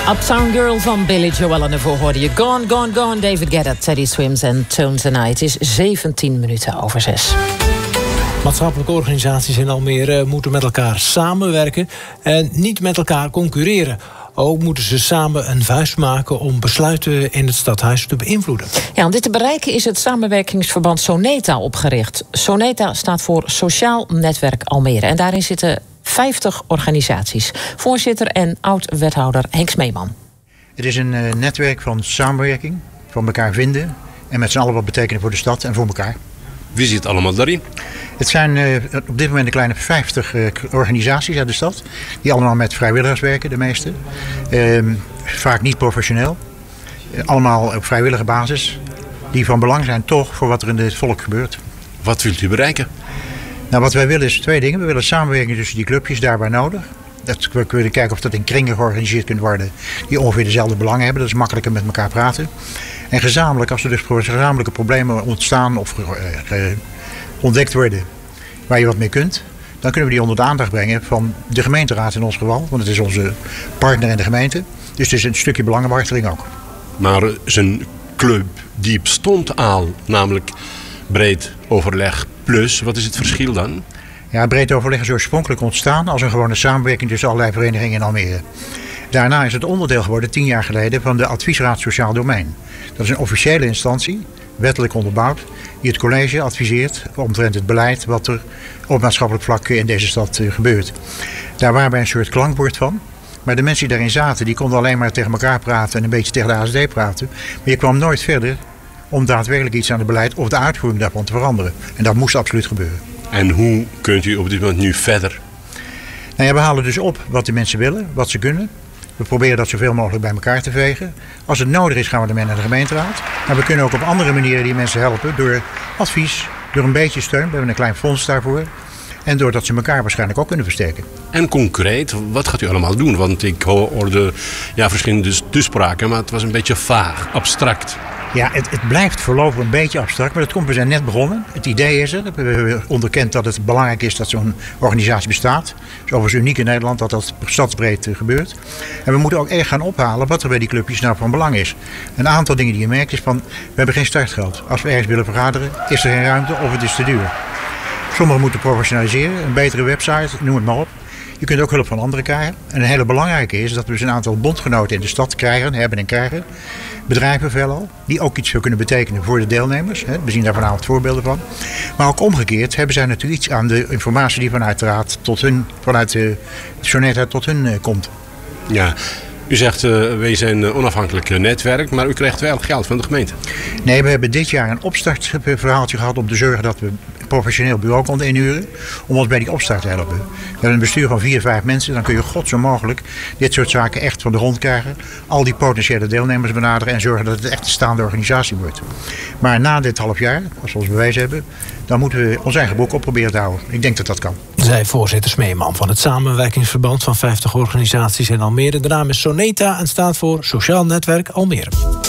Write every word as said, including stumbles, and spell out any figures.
Uptown Girl van Billy Joel en daarvoor hoorde je Gone, Gone, Gone, David Guetta, Teddy Swims en Tone Tonight. Het is zeventien minuten over zes. Maatschappelijke organisaties in Almere moeten met elkaar samenwerken en niet met elkaar concurreren. Ook moeten ze samen een vuist maken om besluiten in het stadhuis te beïnvloeden. Ja, om dit te bereiken is het samenwerkingsverband Soneta opgericht. Soneta staat voor Sociaal Netwerk Almere. En daarin zitten vijftig organisaties. Voorzitter en oud-wethouder Henk Smeeman. Het is een uh, netwerk van samenwerking, van elkaar vinden en met z'n allen wat betekenen voor de stad en voor elkaar. Wie zit allemaal daarin? Het zijn uh, op dit moment een kleine vijftig uh, organisaties uit de stad. Die allemaal met vrijwilligers werken, de meeste. Uh, vaak niet professioneel. Uh, allemaal op vrijwillige basis. Die van belang zijn toch voor wat er in het volk gebeurt. Wat wilt u bereiken? Nou, wat wij willen is twee dingen. We willen samenwerking tussen die clubjes daar waar nodig. Dat, we willen kijken of dat in kringen georganiseerd kunt worden die ongeveer dezelfde belangen hebben. Dat is makkelijker met elkaar praten. En gezamenlijk, als er dus gezamenlijke problemen ontstaan of uh, uh, ontdekt worden waar je wat mee kunt, dan kunnen we die onder de aandacht brengen van de gemeenteraad in ons geval. Want het is onze partner in de gemeente. Dus het is een stukje belangenbehartiging ook. Maar zijn club die bestond al, namelijk breed overleg plus. Wat is het verschil dan? Ja, breed overleg is oorspronkelijk ontstaan als een gewone samenwerking tussen allerlei verenigingen in Almere. Daarna is het onderdeel geworden, tien jaar geleden, van de Adviesraad Sociaal Domein. Dat is een officiële instantie, wettelijk onderbouwd, die het college adviseert omtrent het beleid wat er op maatschappelijk vlak in deze stad gebeurt. Daar waren wij een soort klankbord van. Maar de mensen die daarin zaten, die konden alleen maar tegen elkaar praten en een beetje tegen de A S D praten. Maar je kwam nooit verder om daadwerkelijk iets aan het beleid of de uitvoering daarvan te veranderen. En dat moest absoluut gebeuren. En hoe kunt u op dit moment nu verder? Nou ja, we halen dus op wat de mensen willen, wat ze kunnen. We proberen dat zoveel mogelijk bij elkaar te vegen. Als het nodig is, gaan we ermee naar de gemeenteraad. Maar we kunnen ook op andere manieren die mensen helpen. Door advies, door een beetje steun. We hebben een klein fonds daarvoor. En doordat ze elkaar waarschijnlijk ook kunnen versterken. En concreet, wat gaat u allemaal doen? Want ik hoorde ja, verschillende toespraken, maar het was een beetje vaag, abstract. Ja, het, het blijft voorlopig een beetje abstract, maar dat komt, we zijn net begonnen. Het idee is er, we hebben onderkend dat het belangrijk is dat zo'n organisatie bestaat. Het is overigens uniek in Nederland dat dat stadsbreed uh, gebeurt. En we moeten ook echt gaan ophalen wat er bij die clubjes nou van belang is. Een aantal dingen die je merkt is van, we hebben geen startgeld. Als we ergens willen vergaderen, is er geen ruimte of het is te duur. Sommigen moeten professionaliseren, een betere website, noem het maar op. Je kunt ook hulp van anderen krijgen. En een hele belangrijke is dat we dus een aantal bondgenoten in de stad krijgen, hebben en krijgen. Bedrijven veelal, die ook iets kunnen betekenen voor de deelnemers. We zien daar vanavond voorbeelden van. Maar ook omgekeerd hebben zij natuurlijk iets aan de informatie die vanuit de raad tot hun, vanuit de Soneta tot hun komt. Ja, u zegt uh, wij zijn een onafhankelijk netwerk, maar u krijgt wel geld van de gemeente. Nee, we hebben dit jaar een opstartverhaaltje gehad om te zorgen dat we een professioneel bureau konden inhuren. Om ons bij die opstart te helpen. We hebben een bestuur van vier, vijf mensen. Dan kun je god zo mogelijk dit soort zaken echt van de grond krijgen. Al die potentiële deelnemers benaderen en zorgen dat het echt een staande organisatie wordt. Maar na dit half jaar, als we ons bewezen hebben, dan moeten we ons eigen boek op proberen te houden. Ik denk dat dat kan. Zij voorzitter Smeeman van het samenwerkingsverband van vijftig organisaties in Almere. De naam is Soneta en staat voor Sociaal Netwerk Almere.